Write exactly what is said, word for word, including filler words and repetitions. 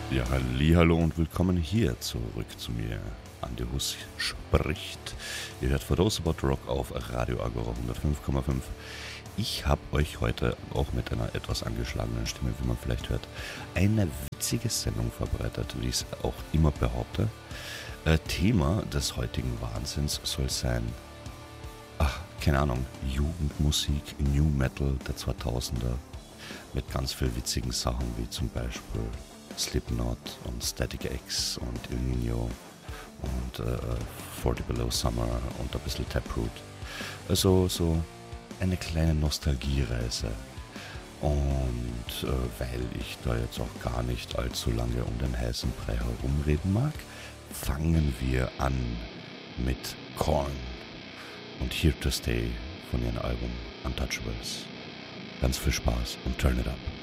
Ja, hallihallo und willkommen hier zurück zu mir. Andi Hus spricht. Ihr hört For Those About Rock auf Radio Agora hundertfünf Komma fünf. Ich habe euch heute auch mit einer etwas angeschlagenen Stimme, wie man vielleicht hört, eine witzige Sendung vorbereitet, wie ich es auch immer behaupte. Äh, Thema des heutigen Wahnsinns soll sein, ach, keine Ahnung, Jugendmusik, New Metal der zweitausender mit ganz viel witzigen Sachen, wie zum Beispiel Slipknot und Static X und El Nino und äh, vierzig Below Summer und ein bisschen Taproot. Also so eine kleine Nostalgiereise. Und äh, weil ich da jetzt auch gar nicht allzu lange um den heißen Brei herumreden mag, fangen wir an mit Korn und Here to Stay von ihrem Album Untouchables. Ganz viel Spaß und turn it up.